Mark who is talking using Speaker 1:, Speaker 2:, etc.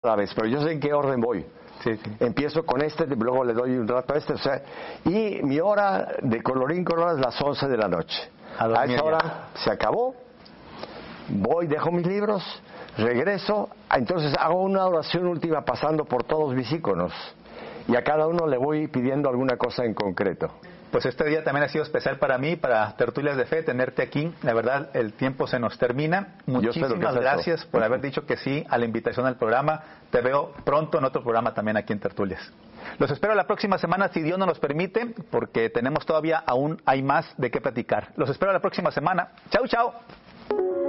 Speaker 1: a la vez, pero yo sé en qué orden voy.
Speaker 2: Sí, sí.
Speaker 1: Empiezo con este, luego le doy un rato a este, o sea, y mi hora de colorín colorado es las 11 de la noche. A esa hora se acabó, voy, dejo mis libros, regreso, entonces hago una oración última pasando por todos mis íconos y a cada uno le voy pidiendo alguna cosa en concreto.
Speaker 2: Pues este día también ha sido especial para mí, para Tertulias de Fe, tenerte aquí. La verdad, el tiempo se nos termina. Muchísimas gracias por haber dicho que sí a la invitación al programa. Te veo pronto en otro programa también aquí en Tertulias. Los espero la próxima semana, si Dios nos los permite, porque tenemos todavía, aún hay más de qué platicar. Los espero la próxima semana. Chau, chau.